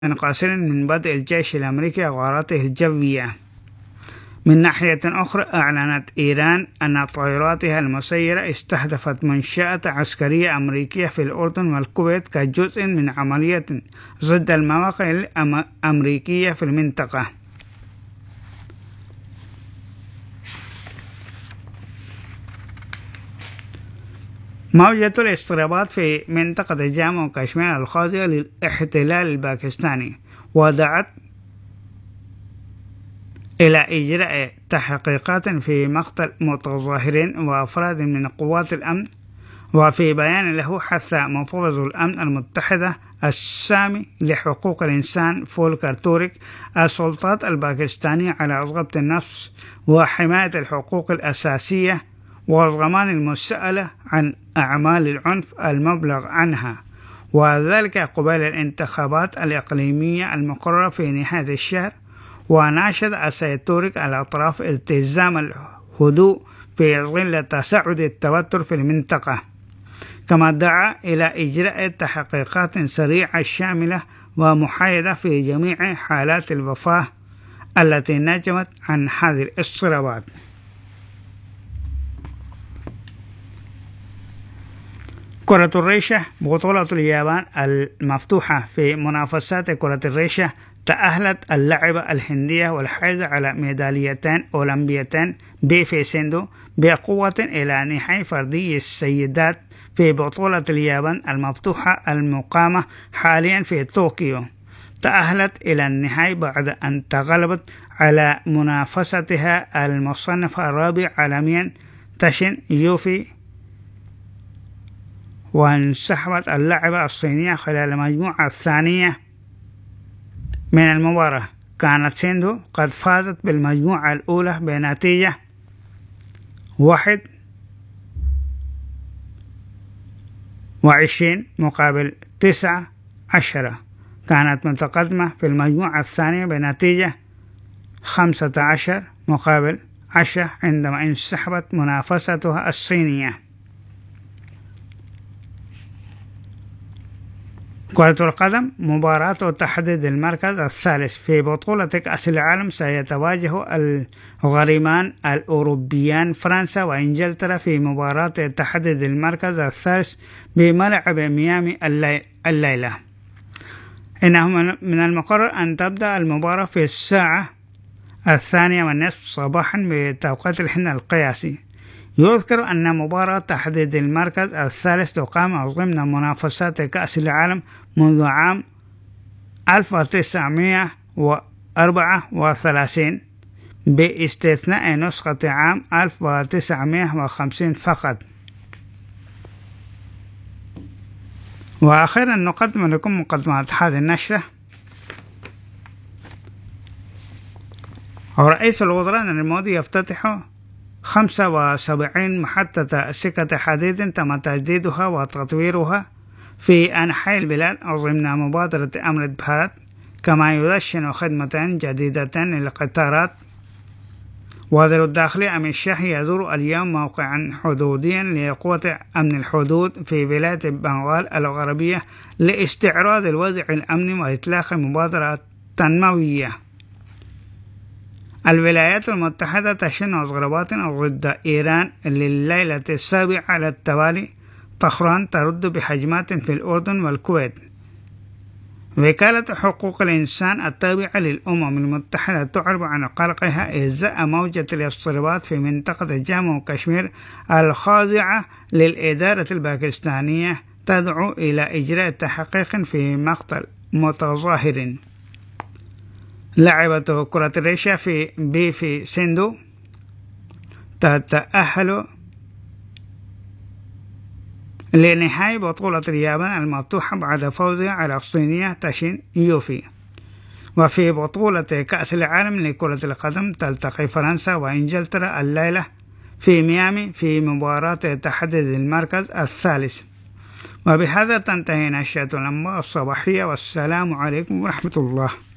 قاصر من بدء الجيش الأمريكي غاراته الجوية. من ناحية أخرى، أعلنت إيران أن طائراتها المسيرة استهدفت منشأة عسكرية أمريكية في الأردن والكويت كجزء من عملية ضد المواقع الأمريكية في المنطقة. موجة الاضطرابات في منطقة جامو وكشمير الخاضعة للاحتلال الباكستاني ودعت إلى إجراء تحقيقات في مقتل متظاهرين وأفراد من قوات الأمن. وفي بيان له، حث مفوض الأمن المتحدة السامي لحقوق الإنسان فولكر تورك السلطات الباكستانية على ضبط النفس وحماية الحقوق الأساسية والضمان المسألة عن أعمال العنف المبلغ عنها، وذلك قبيل الانتخابات الإقليمية المقررة في نهاية الشهر. وناشد السيد تورك الأطراف التزام الهدوء في ظل تصاعد التوتر في المنطقة، كما دعا إلى إجراء تحقيقات سريعة شاملة ومحايدة في جميع حالات الوفاة التي نجمت عن هذه الاضطرابات. كرة الريشة. بطولة اليابان المفتوحة في منافسات كرة الريشة تأهلت اللاعبة الهندية والحائزة على ميداليتين أولمبيتين في سيندو بقوة إلى نهائي فردي السيدات في بطولة اليابان المفتوحة المقامة حاليا في طوكيو. تأهلت إلى النهائي بعد أن تغلبت على منافستها المصنفة الرابع عالميا تاشين يوفي، وانسحبت اللاعبة الصينية خلال المجموعة الثانية من المباراة. كانت سيندو قد فازت بالمجموعة الأولى بنتيجة 21 مقابل 19. كانت متقدمة في المجموعة الثانية بنتيجة 15 مقابل 10 عندما انسحبت منافستها الصينية. كرة القدم. مباراة تحديد المركز الثالث في بطولة كأس العالم سيتواجه الغريمان الأوروبيان فرنسا وإنجلترا في مباراة تحديد المركز الثالث بملعب ميامي الليلة. إنه من المقرر أن تبدأ المباراة في الساعة 2:30 صباحا بتوقيت الحين القياسي. يذكر أن مباراة تحديد المركز الثالث تقام ضمن منافسات كأس العالم منذ عام 1934 باستثناء نسخة عام 1950 فقط. وأخيرا نقدم لكم مقدمة هذه النشرة. رئيس الوزراء الماضي يفتتح 75 محطة سكة حديد تم تجديدها وتطويرها في أنحاء البلاد ضمن مبادرة أمرت بحارت، كما يدشن خدمتين جديدتين للقطارات. وزير الداخلية أمين الشاه يزور اليوم موقعا حدوديا لقوة أمن الحدود في ولاية بنغال الغربية لاستعراض الوضع الأمني وإطلاق مبادرة تنموية. الولايات المتحدة تشن ضربات ضد إيران لليلة السابعة على التوالي. طهران ترد بهجمات في الأردن والكويت. وكالة حقوق الإنسان التابعة للأمم المتحدة تعرب عن قلقها إزاء موجة الاضطرابات في منطقة جامو وكشمير الخاضعة للإدارة الباكستانية، تدعو إلى إجراء تحقيق في مقتل متظاهر. لاعبة كرة الريشة في سيندو تتأهل لنهائي بطولة اليابان المفتوحة بعد فوزها على الصينية تاشين يوفي. وفي بطولة كأس العالم لكرة القدم تلتقي فرنسا وإنجلترا الليلة في ميامي في مباراة تحديد المركز الثالث. وبهذا تنتهي نشرة الأنباء الصباحية، والسلام عليكم ورحمة الله.